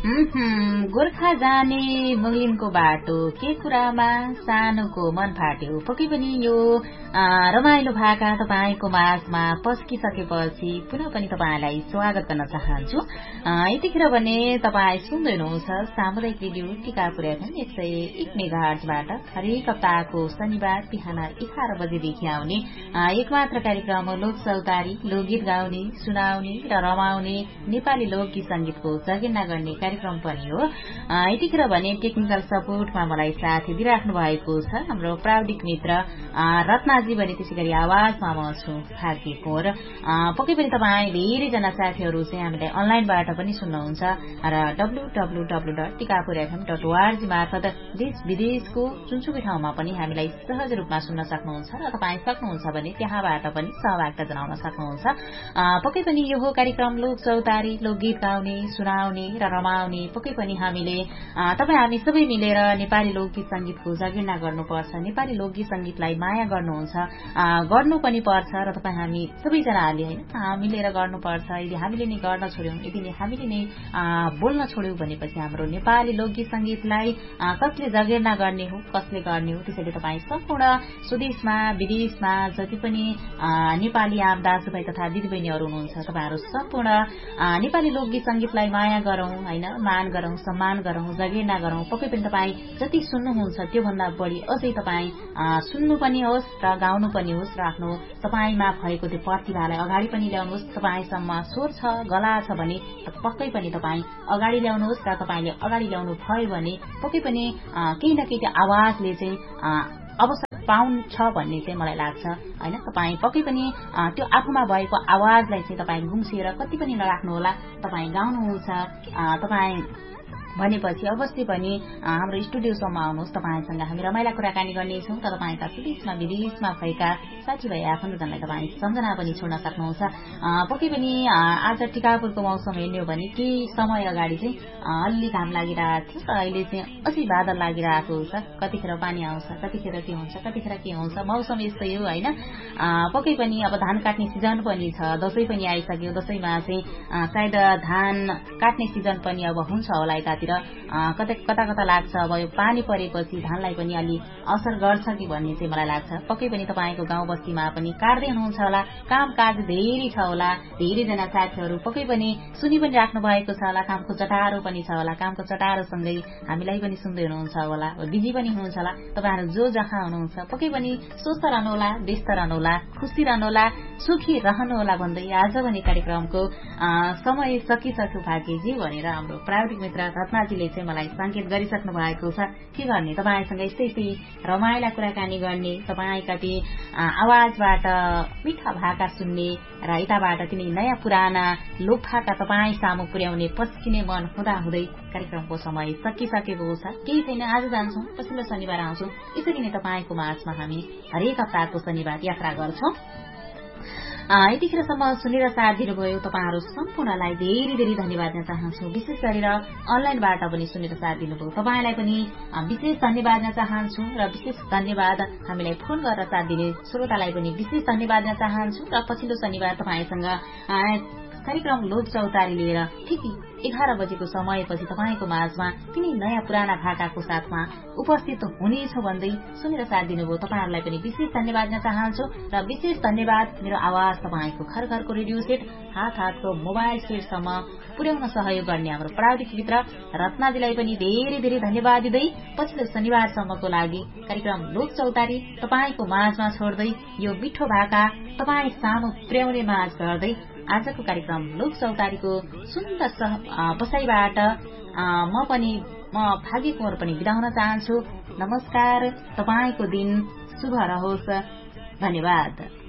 गोर्खा जाने मुगलिनको बाटो के कुरामा सानोको मन फाट्यो। पक्कै पनि यो रमाइलो भाका तपाईको माझमा पस्किसकेपछि पुनः पनि तपाईलाई स्वागत गर्न चाहन्छु। यतिखेर भने तपाई सुन्दै हुनुहुन्छ सामुदायिक रेडियो टिकापुर एफएम 101 मेगाहर्जबाट हरेक हप्ताको शनिबार बिहान 11 बजेदेखि आउने एकमात्र कार्यक्रम लोक चौतारी, लोकगीत गाउने, सुनाउने र रमाउने नेपाली लोकगीत संगीतको जगेर्ना गर्ने कार्यक्रम पनि हो। यतिखेर भने टेक्निकल सपोर्टमा मलाई साथ दिइराख्नु भएको छ हाम्रो प्राविधिक मित्र रत्नाजी भने त्यसैगरी आवाजमा म छु भाग्य कोर। पक्कै पनि तपाईँ धेरैजना साथीहरू चाहिँ हामीलाई अनलाइनबाट पनि सुन्नुहुन्छ र www.tikapurfm.org मार्फत देश विदेशको जुनसुकै ठाउँमा पनि हामीलाई सहज रूपमा सुन्न सक्नुहुन्छ र तपाईँ सक्नुहुन्छ भने त्यहाँबाट पनि सहभागिता जनाउन सक्नुहुन्छ। पक्कै पनि यो हो कार्यक्रम लोक चौतारी, लोकगीत गाउने, सुनाउने र रमाउने। पक्कै पनि हामीले हामी सबै मिलेर नेपाली लोकगीत संगीतको जगेर्ना गर्नुपर्छ। नेपाली लोकगीत संगीतलाई माया गर्नुहुन्छ, गर्नु पनि पर्छ र हामी सबैजनाले हैन मिलेर गर्नुपर्छ। यदि हामीले नै गर्न छोड्यौं, यदि हामीले नै बोल्न छोड्यौं भनेपछि हाम्रो नेपाली लोकगीत संगीतलाई कसले जगेर्ना गर्ने हो, कसले गर्ने हो। त्यसैले तपाईँ सम्पूर्ण स्वदेशमा विदेशमा जति पनि नेपाली आम दाजुभाइ तथा दिदीबहिनीहरू हुनुहुन्छ, तपाईहरू सम्पूर्ण नेपाली लोकगीत संगीतलाई माया गरौं हैन, मान गरौं, सम्मान गरौं, जगेर्ना गरौं। पक्कै पनि तपाईँ जति सुन्नुहुन्छ त्यो भन्दा बढी अझै तपाईँ सुन्नु पनि होस् र गाउनु पनि होस् र आफ्नो तपाईमा भएको त्यो प्रतिभालाई अगाडि पनि ल्याउनुहोस्। तपाईसम्म स्वर छ, गला छ भने पक्कै पनि तपाईँ अगाडि ल्याउनुहोस् र तपाईले अगाडि ल्याउनु भयो भने पक्कै पनि केही न केही त्यो आवाजले चाहिँ अवसर पाउँछ भन्ने चाहिँ मलाई लाग्छ हैन। तपाईँ पक्कै पनि त्यो आफूमा भएको आवाजलाई चाहिँ तपाईँ गुम्सिएर कति पनि नराख्नुहोला। तपाईँ गाउनुहुन्छ, तपाईँ भनेपछि अवश्य पनि हाम्रो स्टुडियोसम्म आउनुहोस्। तपाईसँग हामी रमाइला कुराकानी गर्नेछौँ र तपाईँका स्वदेशमा विदेशमा भएका साथीभाइ आफन्तजनलाई तपाईँ सम्झना पनि छोड्न सक्नुहुन्छ। पक्कै पनि आज टिकापुरको मौसम हेर्ने हो भने केही समय अगाडि चाहिँ अलि घाम लागिरहेको थियो र अहिले चाहिँ अझै बादल लागिरहेको छ। कतिखेर पानी आउँछ, कतिखेर के हुन्छ, कतिखेर के हुन्छ, मौसम यस्तै हो हैन। पक्कै पनि अब धान काट्ने सिजन पनि छ, दशैं पनि आइसक्यो। दशैंमा चाहिँ सायद धान काट्ने सिजन पनि अब हुन्छ होला यतातिर। कता कता लाग्छ अब यो पानी परेपछि धानलाई पनि अलि असर गर्छ कि भन्ने चाहिँ मलाई लाग्छ। पक्कै पनि तपाईँको गाउँ बस्तीमा पनि काट्दै हुनुहुन्छ होला, कामकाज धेरै छ होला। धेरैजना साथीहरू पक्कै पनि सुनि पनि राख्नु भएको छ होला, कामको चटारो पनि छ होला। कामको चटारोसँगै हामीलाई पनि सुन्दै हुनुहुन्छ होला, बिजी पनि हुनुहुन्छ होला। तपाईँहरू जो जहाँ हुनुहुन्छ पक्कै पनि स्वस्थ रहनुहोला, व्यस्त रहनुहोला, खुशी रहनुहोला, सुखी रहनुहोला भन्दै आज भने कार्यक्रमको समय सकिसक्यो भाग्यजी भनेर हाम्रो प्राविधिक मित्र रत्नाजीले चाहिँ मलाई संकेत गरिसक्नु भएको छ। के गर्ने, तपाईँसँग यस्तै रमाइला कुराकानी गर्ने, तपाईँका ती आवाजबाट मिठा भाका सुन्ने र यताबाट तिनी नयाँ पुराना लोक भाका तपाईँ सामु पुर्याउने पस्किने मन हुँदाहुँदै कार्यक्रमको समय सकिसकेको छ। केही छैन, आज जान्छौं, पछिल्लो शनिबार आउँछौं। यसरी नै तपाईँको माझमा हामी हरेक हप्ताको शनिबार यात्रा गर्छौं। यतिखेरसम्म सुनेर साथ दिनुभयो तपाईँहरू सम्पूर्णलाई धेरै धेरै धन्यवाद दिन चाहन्छु। विशेष गरेर अनलाइनबाट पनि सुनेर साथ दिनुभयो तपाईँलाई पनि विशेष धन्यवाद दिन चाहन्छु र विशेष धन्यवाद हामीलाई फोन गरेर साथ दिने श्रोतालाई पनि विशेष धन्यवाद दिन चाहन्छु। र पछिल्लो शनिबार तपाईँसँग कार्यक्रम लोक चौतारी लिएर ठिक 11 बजेको समयपछि तपाईँको माझमा तिनै नयाँ पुराना भाकाको साथमा उपस्थित हुनेछ भन्दै सुनेर साथ दिनुभयो तपाईँहरूलाई पनि विशेष धन्यवाद दिन चाहन्छु। र विशेष धन्यवाद मेरो आवाज तपाईँको घर घरको रेडियो सेट, हात हातको मोबाइल सेटसम्म पुर्याउन सहयोग गर्ने हाम्रो प्राविधिक मित्र रत्नाजीलाई पनि धेरै धेरै धन्यवाद दिँदै पछिल्लो शनिबारसम्मको लागि कार्यक्रम लोक चौतारी तपाईँको माझमा छोड्दै यो मिठो भाका तपाईँ सामु पुर्याउने माझ गर्दै आजको कार्यक्रम लोक चौतारीको सुन्दर बसाईबाट म भाग्य कुँवर पनि बिदा हुन चाहन्छु। नमस्कार, तपाईँको दिन शुभ रहोस्। धन्यवाद।